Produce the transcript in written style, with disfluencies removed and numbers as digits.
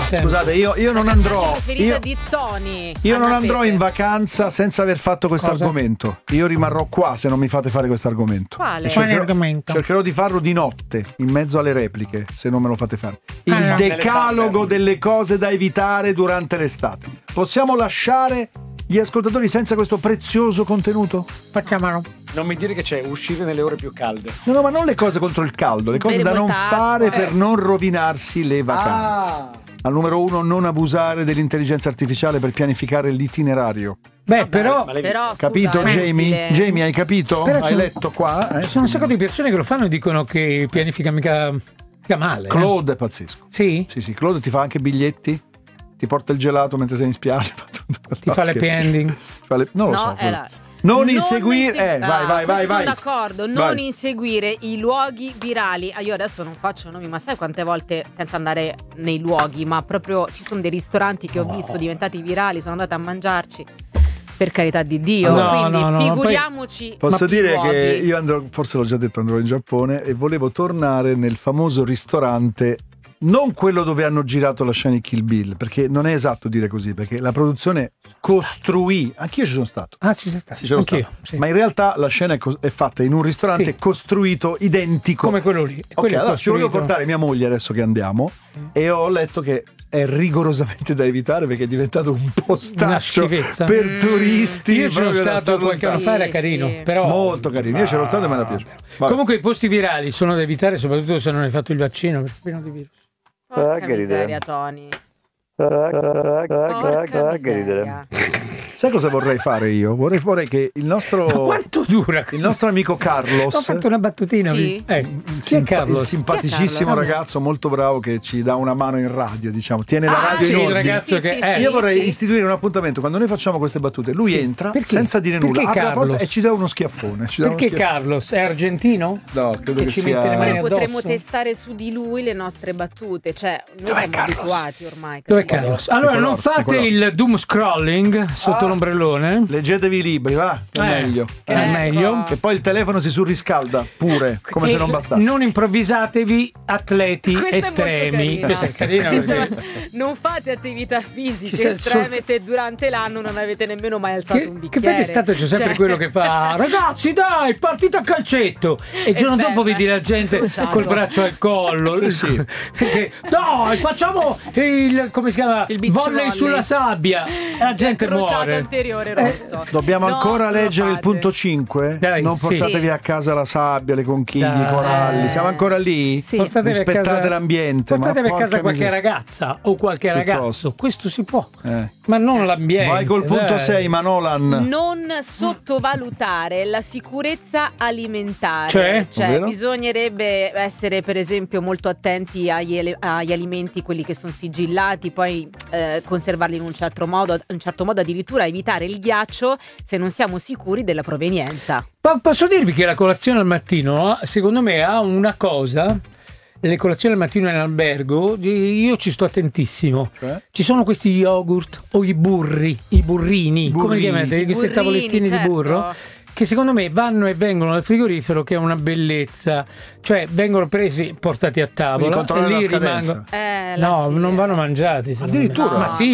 Scusate, io non andrò. Di Tony. Io non andrò in vacanza senza aver fatto questo argomento. Io rimarrò qua se non mi fate fare questo argomento. Quale? Cercherò di farlo di notte, in mezzo alle repliche, se non me lo fate fare. Il decalogo delle cose da evitare durante l'estate. Possiamo lasciare gli ascoltatori senza questo prezioso contenuto? Facciamolo. Non mi dire che c'è uscire nelle ore più calde. No, ma non le cose contro il caldo, le cose da non fare per non rovinarsi le vacanze. Al numero 1, non abusare dell'intelligenza artificiale per pianificare l'itinerario. Beh, però capito, Jamie? Jamie, hai capito? Hai letto qua? Ci sono un sacco di persone che lo fanno e dicono che pianifica mica male. Claude è pazzesco. Sì? Sì, Claude ti fa anche biglietti, ti porta il gelato mentre sei in spiaggia. Ti fa le pending. Non lo so. Non inseguire. Vai. Sono d'accordo. Non inseguire i luoghi virali. Io adesso non faccio nomi, ma sai quante volte, senza andare nei luoghi, ma proprio ci sono dei ristoranti che ho visto diventati virali, sono andata a mangiarci. Per carità di Dio, quindi figuriamoci. Posso dire che io andrò, forse l'ho già detto, andrò in Giappone e volevo tornare nel famoso ristorante. Non quello dove hanno girato la scena di Kill Bill, perché non è esatto dire così, perché la produzione costruì. Anch'io ci sono stato. Ci sei stato? Sì, c'ero stato. Sì. Ma in realtà la scena è fatta in un ristorante costruito identico. Come quello lì. Ok, allora ci volevo portare mia moglie adesso che andiamo e ho letto che è rigorosamente da evitare perché è diventato un postaccio per turisti. Io c'ero stato qualche anno fa, era carino, però molto carino. Io c'ero stato e me l'ha piaciuto. Comunque i posti virali sono da evitare, soprattutto se non hai fatto il vaccino, perché è pieno di virus. Porca miseria, Tony. Porca miseria. Sai cosa vorrei fare io? Vorrei che il nostro. Ma quanto dura? Il nostro amico Carlos. Ho fatto una battutina. Sì. Chi è Carlos? Il simpaticissimo ragazzo molto bravo che ci dà una mano in radio, diciamo. Tiene la radio in ordine. Il ragazzo io vorrei istituire un appuntamento quando noi facciamo queste battute. Lui entra senza dire nulla, apre la porta e ci dà uno schiaffone. Perché Carlos? È argentino? No, credo che ci sia. mette le mani addosso? Potremmo testare su di lui le nostre battute. Cioè, noi siamo abituati ormai. Dov'è Carlos? Allora, non fate il doom scrolling sotto l'ombrellone. Leggetevi i libri, va? È meglio. È meglio. E poi il telefono si surriscalda pure, come se non bastasse. Non improvvisatevi atleti estremi. Questa è carina perché non fate attività fisiche estreme se durante l'anno non avete nemmeno mai alzato un bicchiere. Che poi d'estate c'è sempre quello che fa ragazzi dai, partita a calcetto e il giorno dopo vedi la gente col braccio al collo. Perché dai, facciamo il come si chiama? Il volley sulla sabbia. La gente muore. Anteriore rotto. Dobbiamo ancora leggere il punto 5? Non portatevi a casa la sabbia, le conchiglie, i coralli. Siamo ancora lì? Rispettate l'ambiente. Portatevi a casa qualche ragazza o qualche ragazzo. Questo si può. Ma non l'ambiente. Vai col punto 6, Manolan. Non sottovalutare la sicurezza alimentare. Cioè bisognerebbe essere per esempio molto attenti agli alimenti, quelli che sono sigillati, poi conservarli in un certo modo addirittura evitare il ghiaccio se non siamo sicuri della provenienza. Posso dirvi che la colazione al mattino secondo me ha una cosa. Le colazioni al mattino in albergo io ci sto attentissimo. Ci sono questi yogurt o i burrini. Come li chiamate? Queste tavolettine di burro che secondo me vanno e vengono dal frigorifero, che è una bellezza. Cioè vengono presi, portati a tavola e lì rimangono. No, non vanno mangiati. Addirittura? Ma sì,